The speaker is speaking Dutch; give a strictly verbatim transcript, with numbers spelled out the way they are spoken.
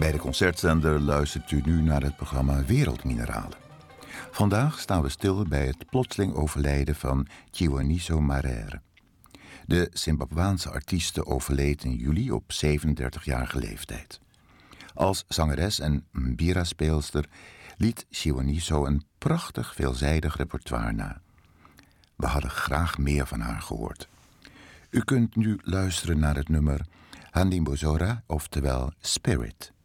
Bij de Concertzender luistert u nu naar het programma Wereldmineralen. Vandaag staan we stil bij het plotseling overlijden van Chiwoniso Marere. De Zimbabwaanse artieste overleed in juli op zevenendertigjarige leeftijd. Als zangeres en mbira-speelster liet Chiwoniso een prachtig veelzijdig repertoire na. We hadden graag meer van haar gehoord. U kunt nu luisteren naar het nummer Handimbozora, oftewel Spirit.